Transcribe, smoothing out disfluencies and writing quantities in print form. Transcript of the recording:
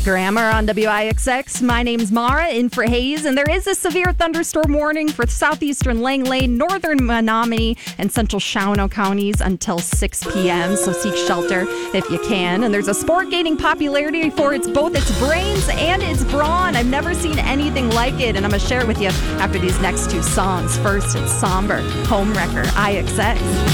Grammar on WIXX. My name's Mara, in for Hayes, and there is a severe thunderstorm warning for southeastern Langley, northern Menominee, and central Shawano counties until 6 p.m., so seek shelter if you can. And there's a sport gaining popularity for both its brains and its brawn. I've never seen anything like it, and I'm going to share it with you after these next two songs. First, it's Somber, Homewrecker, IXX.